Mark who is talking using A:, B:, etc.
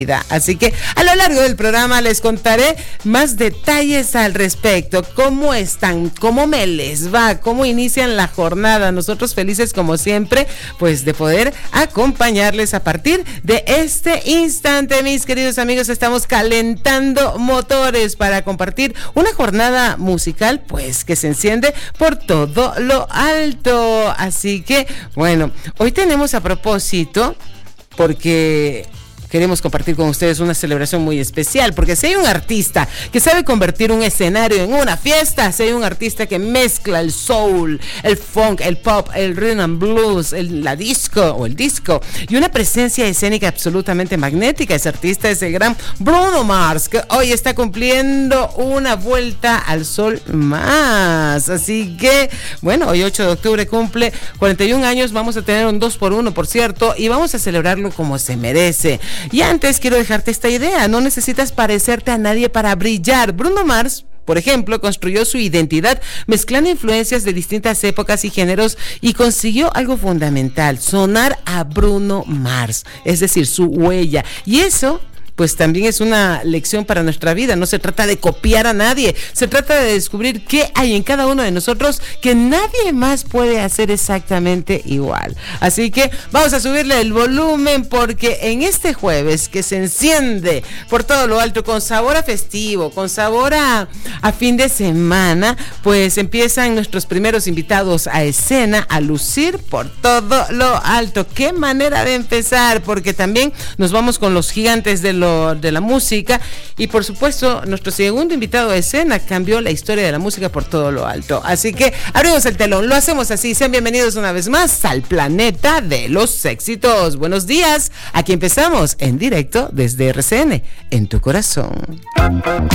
A: Así que a lo largo del programa les contaré más detalles al respecto. ¿Cómo están? ¿Cómo me les va? ¿Cómo inician la jornada? Nosotros felices como siempre, pues de poder acompañarles a partir de este instante, mis queridos amigos. Estamos calentando motores para compartir una jornada musical, pues que se enciende por todo lo alto. Así que, bueno, hoy tenemos a propósito, porque queremos compartir con ustedes una celebración muy especial, porque si hay un artista que sabe convertir un escenario en una fiesta, si hay un artista que mezcla el soul, el funk, el pop, el rhythm and blues, la disco y una presencia escénica absolutamente magnética, ese artista es el gran Bruno Mars, que hoy está cumpliendo una vuelta al sol más. Así que, bueno, hoy 8 de octubre cumple 41 años, vamos a tener un 2x1, por cierto, y vamos a celebrarlo como se merece. Y antes quiero dejarte esta idea: no necesitas parecerte a nadie para brillar. Bruno Mars, por ejemplo, construyó su identidad mezclando influencias de distintas épocas y géneros y consiguió algo fundamental: sonar a Bruno Mars, es decir, su huella. Y eso, pues también es una lección para nuestra vida. No se trata de copiar a nadie, se trata de descubrir qué hay en cada uno de nosotros que nadie más puede hacer exactamente igual. Así que vamos a subirle el volumen, porque en este jueves que se enciende por todo lo alto, con sabor a festivo, con sabor a fin de semana, pues empiezan nuestros primeros invitados a escena a lucir por todo lo alto. Qué manera de empezar, porque también nos vamos con los gigantes de la música, y por supuesto nuestro segundo invitado a escena cambió la historia de la música por todo lo alto. Así que abrimos el telón, lo hacemos así. Sean bienvenidos una vez más al planeta de los éxitos. Buenos días, aquí empezamos en directo desde RCN, en tu corazón.